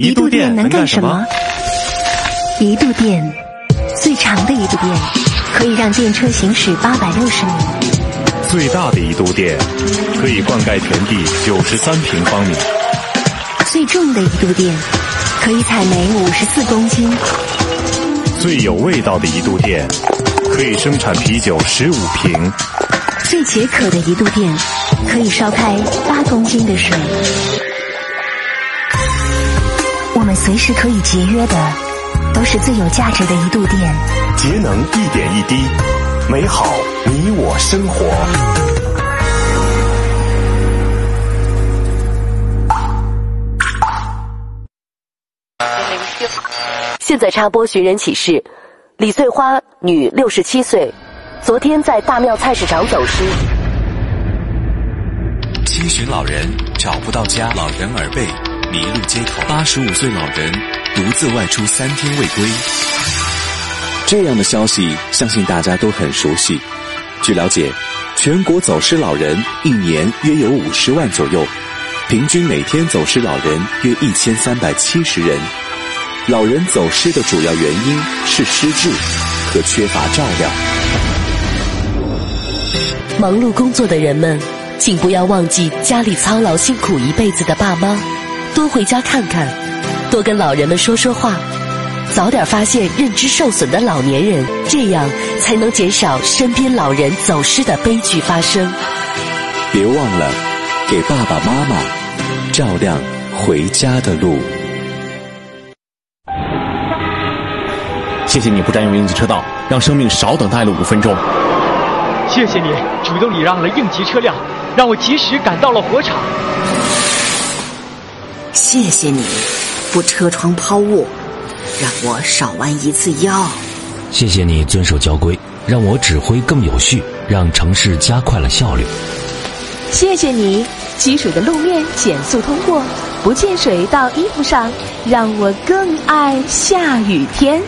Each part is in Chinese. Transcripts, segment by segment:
一度电能干什么？一度电，最长的一度电可以让电车行驶860米， 最大的一度电可以灌溉田地93平方米， 最重的一度电可以采煤54公斤， 最有味道的一度电可以生产啤酒15瓶， 最解渴的一度电可以烧开8公斤的水。我们随时可以节约的都是最有价值的一度电。 节能一点一滴，美好你我生活。 现在插播寻人启事：李翠花，女，67岁，昨天在大庙菜市场走失。 七旬老人找不到家，老人耳背，迷路街头。85岁老人独自外出3天未归。 这样的消息相信大家都很熟悉。据了解，全国走失老人一年约有50万左右，平均每天走失老人约1370人。老人走失的主要原因是失智和缺乏照料。 忙碌工作的人们，请不要忘记家里操劳辛苦一辈子的爸妈，多回家看看，多跟老人们说说话，早点发现认知受损的老年人，这样才能减少身边老人走失的悲剧发生。 别忘了给爸爸妈妈照亮回家的路。 谢谢你不占用应急车道，让生命少等待了5分钟。 谢谢你主动礼让了应急车辆，让我及时赶到了火场。 谢谢你不车窗抛物，让我少弯1次腰。 谢谢你遵守交规，让我指挥更有序，让城市加快了效率。 谢谢你积水的路面减速通过，不溅水到衣服上，让我更爱下雨天。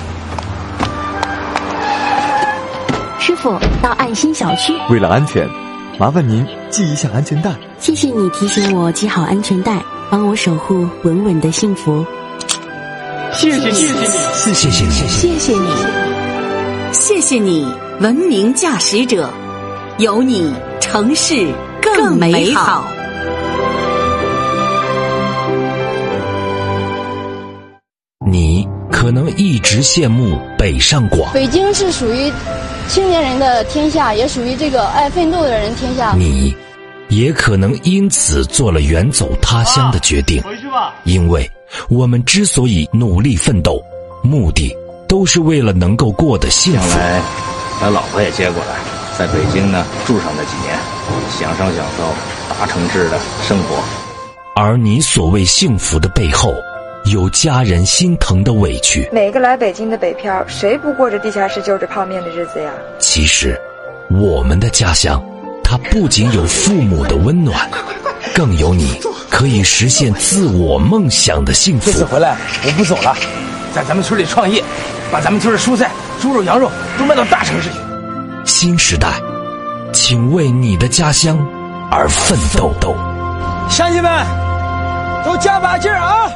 师傅，到爱心小区。 为了安全，麻烦您系一下安全带。 谢谢你提醒我系好安全带，帮我守护稳稳的幸福。 谢谢你， 谢谢你， 谢谢你， 谢谢你，文明驾驶者，有你城市更美好。 你可能一直羡慕北上广， 北京是属于青年人的天下，也属于这个爱奋斗的人天下。 你也可能因此做了远走他乡的决定，因为我们之所以努力奋斗，目的都是为了能够过得幸福。 将来把老婆也接过来，在北京呢住上那几年，享受大城市的生活。 而你所谓幸福的背后，有家人心疼的委屈。 每个来北京的北漂，谁不过着地下室就着泡面的日子呀？ 其实我们的家乡，它不仅有父母的温暖，更有你可以实现自我梦想的幸福。 这次回来我不走了，在咱们村里创业，把咱们村的蔬菜、猪肉、羊肉都卖到大城市去。 新时代，请为你的家乡而奋斗。 乡亲们，都加把劲儿啊！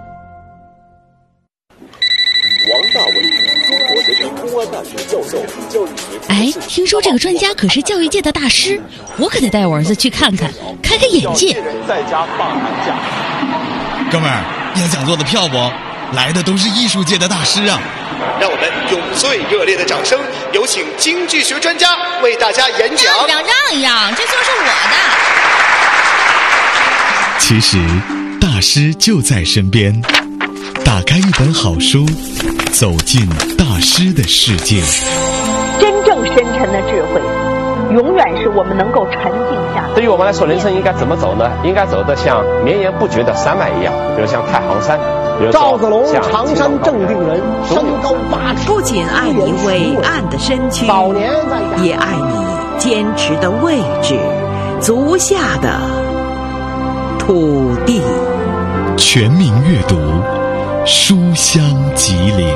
王大为，中国人民公安大学教授，教育学。 哎，听说这个专家可是教育界的大师，我可得带我儿子去看看，开开眼界。 在家放寒假。 哥们儿，要讲座的票不？来的都是艺术界的大师啊！ 让我们用最热烈的掌声，有请京剧学专家为大家演讲。 让一让，这就是我的。 其实，大师就在身边。打开一本好书，走进大师的世界。 真正深沉的智慧，永远是我们能够沉静下来。 对于我们来说，人生应该怎么走呢？应该走得像绵延不绝的山脉一样，比如像太行山，比如赵子龙，常山正定人，身高8尺。 不仅爱你伟岸的身躯，也爱你坚持的位置，足下的土地。 全民阅读，书香吉林。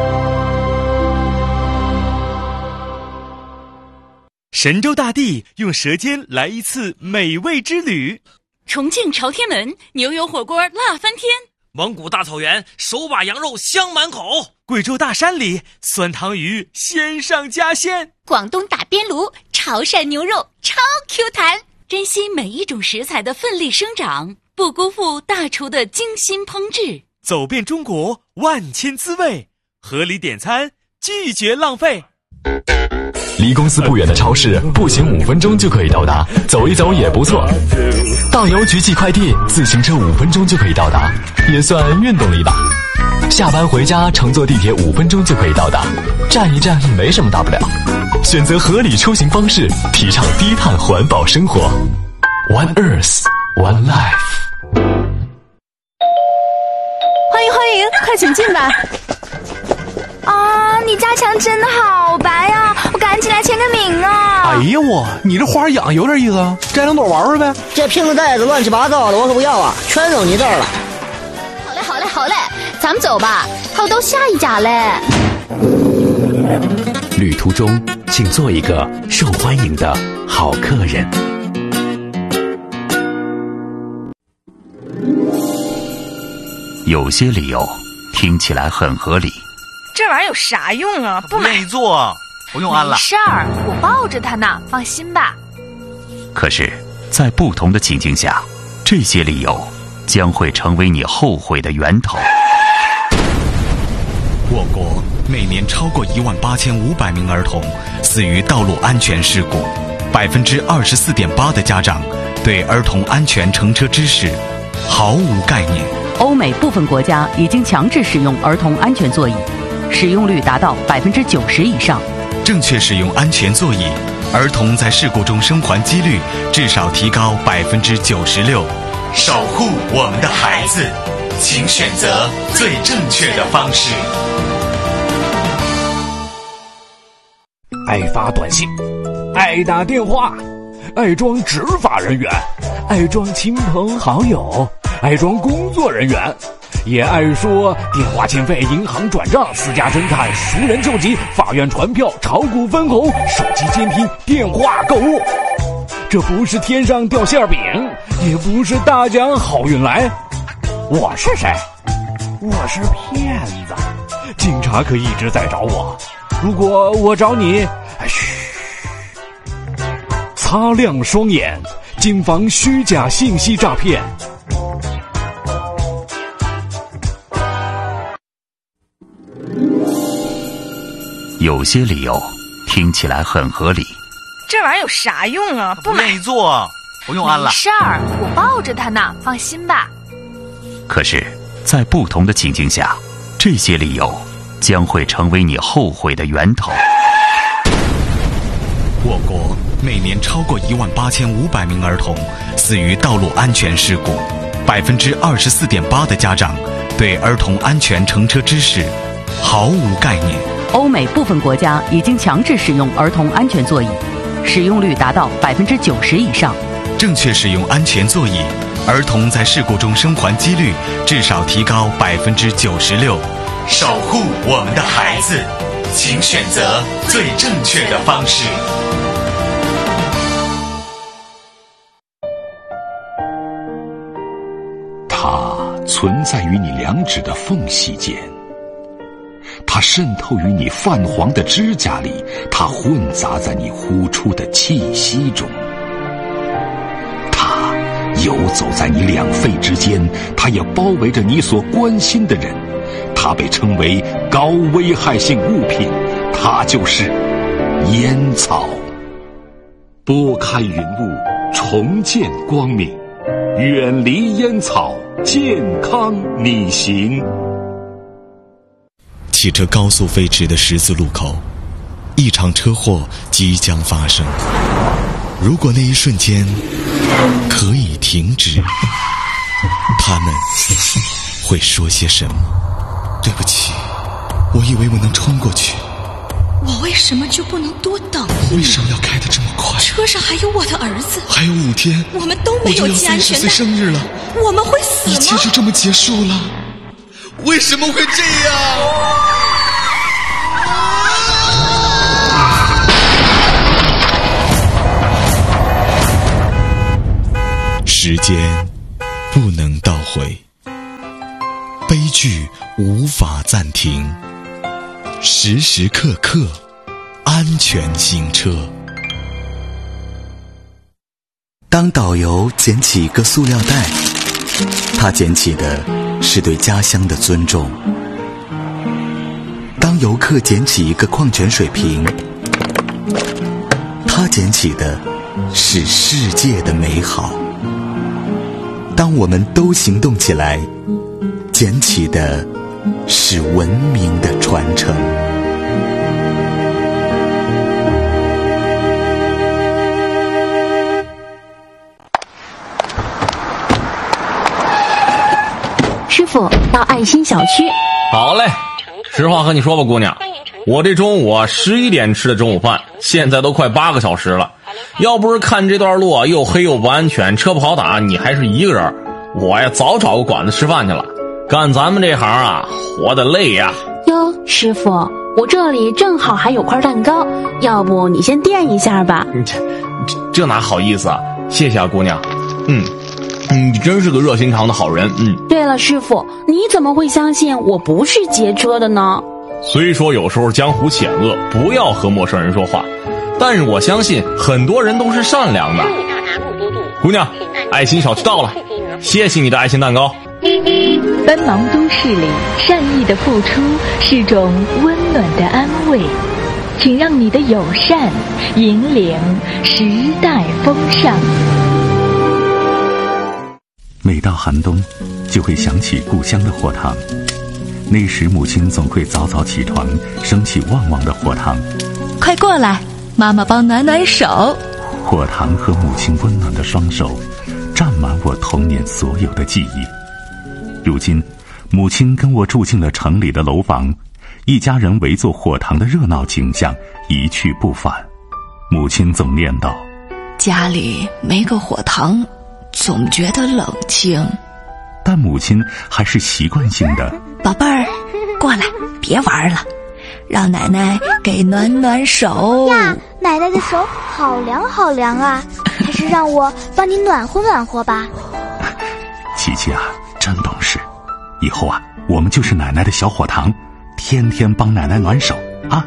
神州大地用舌尖来一次美味之旅。 重庆朝天门牛油火锅辣翻天。 蒙古大草原手把羊肉香满口， 贵州大山里酸汤鱼鲜上加鲜， 广东打边炉潮汕牛肉超 Q 弹。 珍惜每一种食材的奋力生长，不辜负大厨的精心烹制。 走遍中国万千滋味，合理点餐，拒绝浪费。 离公司不远的超市，步行5分钟就可以到达，走一走也不错。到邮局寄快递，自行车5分钟就可以到达，也算运动力吧。下班回家乘坐地铁5分钟就可以到达，站一站没什么大不了。选择合理出行方式，提倡低碳环保生活。One Earth, One Life。 欢迎欢迎，快请进吧。 啊，你家墙真的好白呀！我赶紧来签个名啊！ 哎呀我，你这花养有点意思，摘两朵玩玩呗。 这瓶子袋子乱七八糟的，我可不要啊，全扔你这儿了。 好嘞，好嘞，好嘞，咱们走吧，还有到下一家嘞。 旅途中，请做一个受欢迎的好客人。 有些理由听起来很合理， 这玩意儿有啥用啊？不愿意做，不用安了。 没事儿，我抱着它呢，放心吧。 可是，在不同的情境下，这些理由将会成为你后悔的源头。 我国每年超过18500名儿童死于道路安全事故，24.8%的家长对儿童安全乘车知识毫无概念。 欧美部分国家已经强制使用儿童安全座椅，使用率达到90%以上。 正确使用安全座椅，儿童在事故中生还几率至少提高96%。守护我们的孩子，请选择最正确的方式。 爱发短信，爱打电话，爱装执法人员，爱装亲朋好友，爱装工作人员，也爱说电话欠费、银行转账、私家侦探、熟人救急、法院传票、炒股分红、手机监听、电话购物。这不是天上掉馅饼，也不是大奖好运来。我是谁？我是骗子。警察可一直在找我，如果我找你，嘘，擦亮双眼，谨防虚假信息诈骗。 有些理由听起来很合理， 这玩意儿有啥用啊？不愿意做，不用安了。 没事儿，我抱着它呢，放心吧。 可是，在不同的情境下，这些理由将会成为你后悔的源头。 我国每年超过18500名儿童死于道路安全事故，24.8%的家长对儿童安全乘车知识毫无概念。 欧美部分国家已经强制使用儿童安全座椅，使用率达到90%以上。 正确使用安全座椅，儿童在事故中生还几率至少提高96%。守护我们的孩子，请选择最正确的方式。 它存在于你两指的缝隙间，它渗透于你泛黄的指甲里，它混杂在你呼出的气息中，它游走在你两肺之间，它也包围着你所关心的人。它被称为高危害性物品，它就是烟草。拨开云雾，重见光明，远离烟草，健康你行。 汽车高速飞驰的十字路口，一场车祸即将发生。如果那一瞬间可以停止，他们会说些什么？对不起，我以为我能冲过去。 我为什么就不能多等一为什么要开得这么快？ 车上还有我的儿子， 还有5天， 我们都没有系安全带。 我就要30岁生日了， 我们会死吗？ 一切就这么结束了？为什么会这样？时间不能倒回， 句无法暂停，时时刻刻安全行车。当导游捡起一个塑料袋，他捡起的是对家乡的尊重；当游客捡起一个矿泉水瓶，他捡起的是世界的美好。当我们都行动起来，捡起的是文明的传承。 师傅，到爱心小区。 好嘞，实话和你说吧，姑娘，我这中午11点吃的中午饭，现在都快8个小时了。要不是看这段路又黑又不安全，车不好打，你还是一个人，我呀早找个馆子吃饭去了。干咱们这行啊，活得累呀。 哟，师傅，我这里正好还有块蛋糕，要不你先垫一下吧。 这哪好意思啊，谢谢啊，姑娘。你真是个热心肠的好人。 对了，师傅，你怎么会相信我不是劫车的呢？ 虽说有时候江湖险恶，不要和陌生人说话，但是我相信很多人都是善良的。姑娘，爱心小区到了，谢谢你的爱心蛋糕。 奔忙都市里，善意的付出是种温暖的安慰，请让你的友善引领时代风尚。 每到寒冬，就会想起故乡的火塘。那时母亲总会早早起床，升起旺旺的火塘。 快过来，妈妈帮暖暖手。 火塘和母亲温暖的双手，占满我童年所有的记忆。如今，母亲跟我住进了城里的楼房，一家人围坐火塘的热闹景象一去不返。母亲总念叨： 家里没个火塘，总觉得冷清。 但母亲还是习惯性的： 宝贝儿，过来，别玩了，让奶奶给暖暖手呀。奶奶的手好凉好凉啊，还是让我帮你暖和暖和吧。 琪琪啊，真懂事，以后啊，我们就是奶奶的小火塘，天天帮奶奶暖手啊。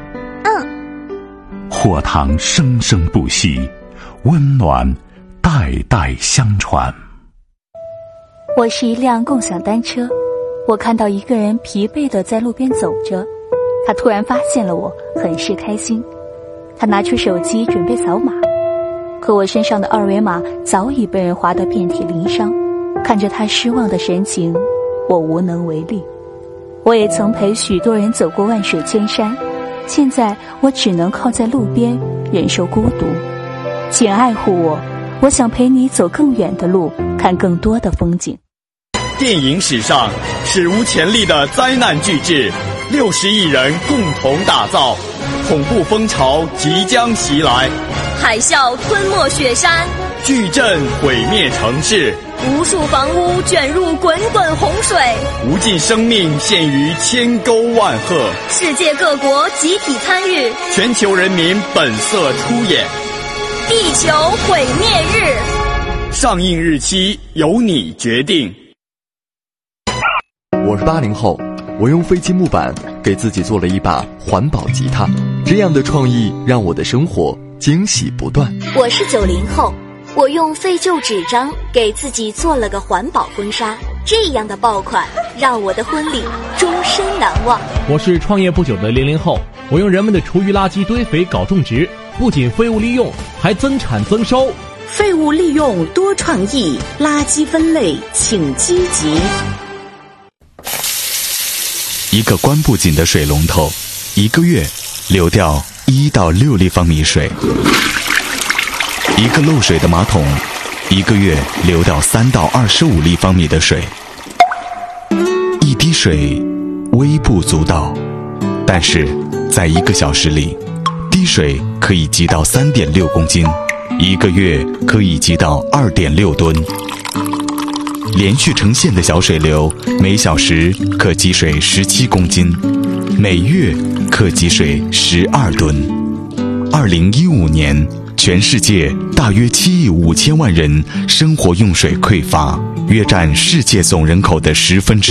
火塘生生不息，温暖代代相传。 我是一辆共享单车，我看到一个人疲惫地在路边走着，他突然发现了我，很是开心。他拿出手机准备扫码，可我身上的二维码早已被人划得遍体鳞伤。看着他失望的神情，我无能为力。我也曾陪许多人走过万水千山，现在我只能靠在路边忍受孤独。请爱护我，我想陪你走更远的路，看更多的风景。 电影史上史无前例的灾难巨制，60亿人共同打造，恐怖风潮即将袭来， 海啸吞没雪山， 巨震毁灭城市， 无数房屋卷入滚滚洪水， 无尽生命陷于千沟万壑， 世界各国集体参与， 全球人民本色出演。 地球毁灭日， 上映日期由你决定。 我是80后，我用废弃木板给自己做了一把环保吉他，这样的创意让我的生活惊喜不断。 我是90后，我用废旧纸张给自己做了个环保婚纱，这样的爆款让我的婚礼终身难忘。 我是创业不久的00后，我用人们的厨余垃圾堆肥搞种植，不仅废物利用，还增产增收。 废物利用多创意，垃圾分类请积极。 一个关不紧的水龙头，1个月流掉1到6立方米水；一个漏水的马桶，1个月流掉3到25立方米的水。一滴水微不足道，但是在1个小时里，滴水可以积到3.6公斤，1个月可以积到2.6吨。连续成线的小水流，每小时可积水17公斤，每月可积水12吨。2015年，全世界大约7亿5千万人生活用水匮乏，约占世界总人口的1/10。